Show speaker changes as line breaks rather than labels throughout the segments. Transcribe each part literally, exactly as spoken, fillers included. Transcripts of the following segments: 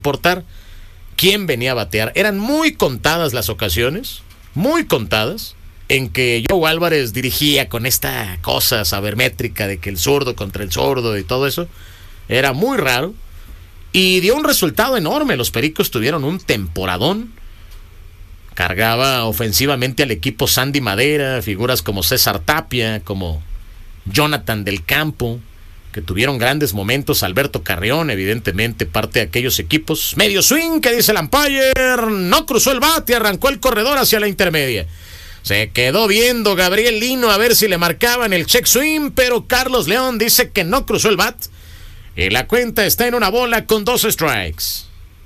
importar quién venía a batear. Eran muy contadas las ocasiones, muy contadas, en que Joe Álvarez dirigía con esta cosa sabermétrica de que el zurdo contra el zurdo y todo eso. Era muy raro. Y dio un resultado enorme. Los Pericos tuvieron un temporadón. Cargaba ofensivamente al equipo Sandy Madera, figuras como César Tapia, como Jonathan del Campo, que tuvieron grandes momentos. Alberto Carrión, evidentemente parte de aquellos equipos. Medio swing, que dice el umpire, no cruzó el bate, arrancó el corredor hacia la intermedia. Se quedó viendo Gabriel Lino a ver si le marcaban el check swing, pero Carlos León dice que no cruzó el bat. Y la cuenta está en una bola con dos strikes.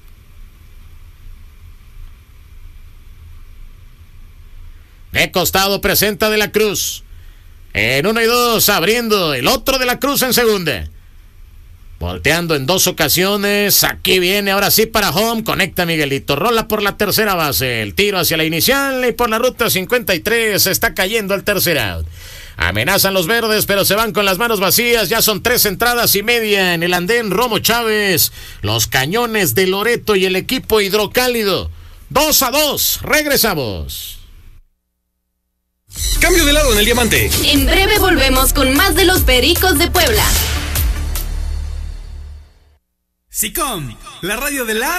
De costado presenta De la Cruz. En uno y dos, abriendo el otro De la Cruz en segunda. Volteando en dos ocasiones. Aquí viene ahora sí para home. Conecta Miguelito. Rola por la tercera base. El tiro hacia la inicial y por la ruta cincuenta y tres. Está cayendo el tercer out. Amenazan los verdes, pero se van con las manos vacías. Ya son tres entradas y media en el andén Romo Chávez. Los Cañones de Loreto y el equipo Hidrocálido. Dos a dos. Regresamos.
Cambio de lado en el diamante.
En breve volvemos con más de los Pericos de Puebla.
SICOM, la radio de la